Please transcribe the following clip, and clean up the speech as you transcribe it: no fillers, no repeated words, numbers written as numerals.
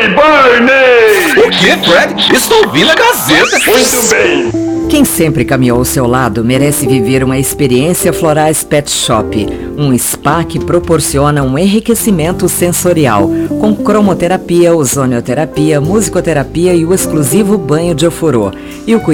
Ei, Barney! O que, Fred? Estou ouvindo a Gazeta. Muito bem. Quem sempre caminhou ao seu lado merece viver uma experiência Florais Pet Shop, um spa que proporciona um enriquecimento sensorial, com cromoterapia, ozonioterapia, musicoterapia e o exclusivo banho de ofurô. E o